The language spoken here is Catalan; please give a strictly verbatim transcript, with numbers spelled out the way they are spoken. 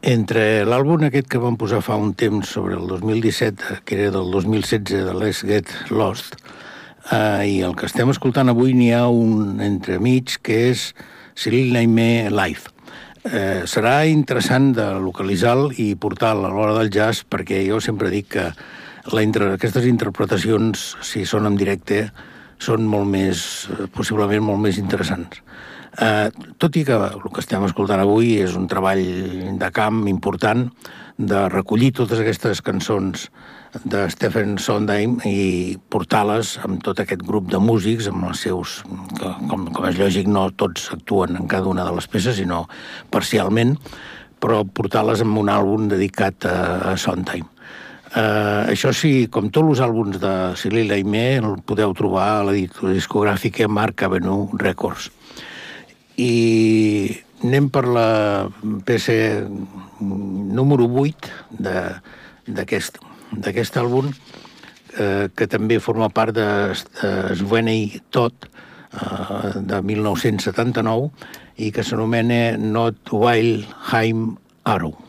Entre l'àlbum aquest que vam posar fa un temps sobre el dos mil disset, que era del dos mil setze, de Let's Get Lost, eh, i el que estem escoltant avui n'hi ha un entremig que és Cyril Naimé Live. Eh, serà interessant de localitzar-lo i portar-lo a l'hora del jazz, perquè jo sempre dic que la inter... aquestes interpretacions, si són en directe, són molt més, possiblement molt més interessants. Eh, tot i que el que estem escoltant avui és un treball de camp important de recollir totes aquestes cançons de Stephen Sondheim i portar-les amb tot aquest grup de músics, amb els seus, que, com, com és lògic, no tots actuen en cada una de les peces, sinó parcialment, però portar-les en un àlbum dedicat a, a Sondheim. Eh, això sí, com tots els àlbums de Cyril Naimé, el podeu trobar a l'editorial discogràfica Mark Avenue Records. I anem per la peça número vuit d'aquest d'aquest àlbum, eh, que també forma part de, de Sweeney Todd, eh, de mil nou-cents setanta-nou, i que s'anomena Not Wild Haim Arrow.